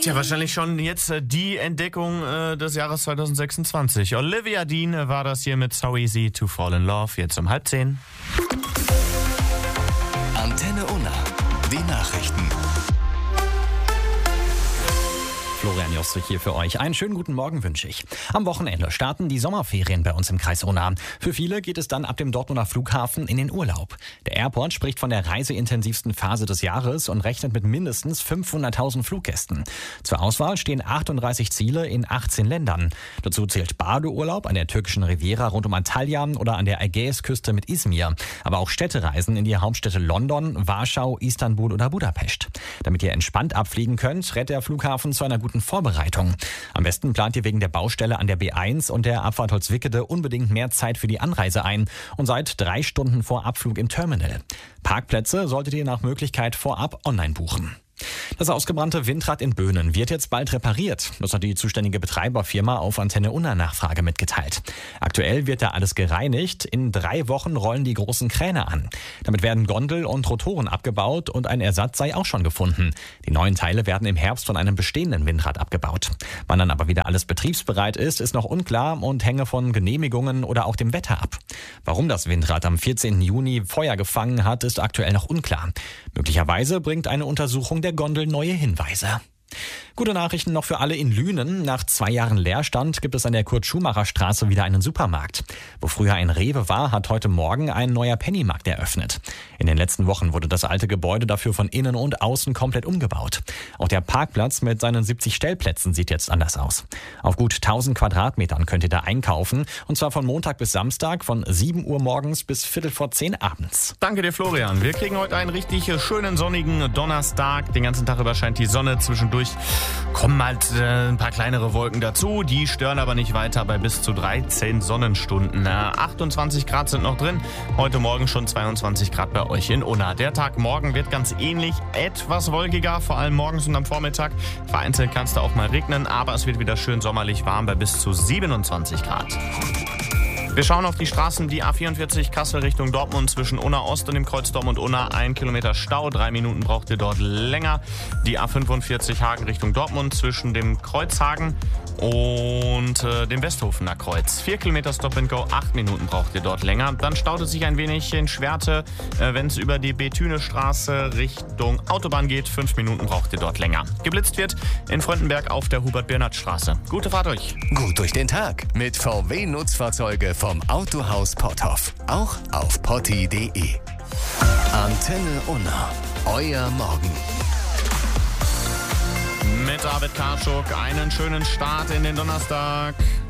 Tja, wahrscheinlich schon jetzt die Entdeckung des Jahres 2026. Olivia Dean war das hier mit So Easy to Fall in Love, jetzt um 9:30. Antenne Unna, die Nachrichten. Florian Jostrich hier für euch. Einen schönen guten Morgen wünsche ich. Am Wochenende starten die Sommerferien bei uns im Kreis Unna. Für viele geht es dann ab dem Dortmunder Flughafen in den Urlaub. Der Airport spricht von der reiseintensivsten Phase des Jahres und rechnet mit mindestens 500.000 Fluggästen. Zur Auswahl stehen 38 Ziele in 18 Ländern. Dazu zählt Badeurlaub an der türkischen Riviera rund um Antalya oder an der Ägäisküste mit Izmir. Aber auch Städtereisen in die Hauptstädte London, Warschau, Istanbul oder Budapest. Damit ihr entspannt abfliegen könnt, rät der Flughafen zu einer guten Vorbereitung. Am besten plant ihr wegen der Baustelle an der B1 und der Abfahrt Holzwickede unbedingt mehr Zeit für die Anreise ein und seid 3 Stunden vor Abflug im Terminal. Parkplätze solltet ihr nach Möglichkeit vorab online buchen. Das ausgebrannte Windrad in Böhnen wird jetzt bald repariert. Das hat die zuständige Betreiberfirma auf Antenne Unna Nachfrage mitgeteilt. Aktuell wird da alles gereinigt. In 3 Wochen rollen die großen Kräne an. Damit werden Gondel und Rotoren abgebaut und ein Ersatz sei auch schon gefunden. Die neuen Teile werden im Herbst von einem bestehenden Windrad abgebaut. Wann dann aber wieder alles betriebsbereit ist noch unklar und hänge von Genehmigungen oder auch dem Wetter ab. Warum das Windrad am 14. Juni Feuer gefangen hat, ist aktuell noch unklar. Möglicherweise bringt eine Untersuchung der Gondel neue Hinweise. Gute Nachrichten noch für alle in Lünen. Nach 2 Jahren Leerstand gibt es an der Kurt-Schumacher-Straße wieder einen Supermarkt. Wo früher ein Rewe war, hat heute Morgen ein neuer Pennymarkt eröffnet. In den letzten Wochen wurde das alte Gebäude dafür von innen und außen komplett umgebaut. Auch der Parkplatz mit seinen 70 Stellplätzen sieht jetzt anders aus. Auf gut 1000 Quadratmetern könnt ihr da einkaufen. Und zwar von Montag bis Samstag von 7 Uhr morgens bis 9:45 abends. Danke dir, Florian. Wir kriegen heute einen richtig schönen sonnigen Donnerstag. Den ganzen Tag über scheint die Sonne. Zwischendurch kommen halt ein paar kleinere Wolken dazu. Die stören aber nicht weiter bei bis zu 13 Sonnenstunden. 28 Grad sind noch drin. Heute Morgen schon 22 Grad bei euch in Unna. Der Tag morgen wird ganz ähnlich, etwas wolkiger, vor allem morgens und am Vormittag. Vereinzelt kann es da auch mal regnen, aber es wird wieder schön sommerlich warm bei bis zu 27 Grad. Wir schauen auf die Straßen, die A44 Kassel Richtung Dortmund zwischen Unna Ost und dem Kreuz Dortmund-Unna. 1 Kilometer Stau, 3 Minuten braucht ihr dort länger. Die A45 Hagen Richtung Dortmund zwischen dem Kreuzhagen und dem Westhofener Kreuz. 4 Kilometer Stop and Go, 8 Minuten braucht ihr dort länger. Dann staut es sich ein wenig in Schwerte, wenn es über die Bethüne-Straße Richtung Autobahn geht. 5 Minuten braucht ihr dort länger. Geblitzt wird in Fröndenberg auf der Hubert-Birnert-Straße. Gute Fahrt euch. Gut durch den Tag mit VW-Nutzfahrzeuge vom Autohaus Potthoff. Auch auf potti.de. Antenne Unna. Euer Morgen. Mit David Karschuk einen schönen Start in den Donnerstag.